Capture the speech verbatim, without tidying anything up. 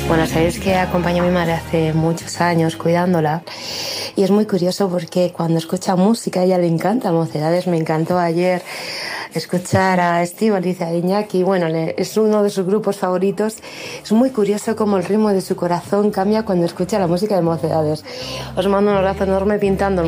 Bueno, sabéis que acompaño a mi madre hace muchos años cuidándola y es muy curioso porque cuando escucha música a ella le encanta Mocedades. Me encantó ayer escuchar a Estíbaliz, a Iñaki, bueno, le, es uno de sus grupos favoritos. Es muy curioso cómo el ritmo de su corazón cambia cuando escucha la música de Mocedades. Os mando un abrazo enorme pintando el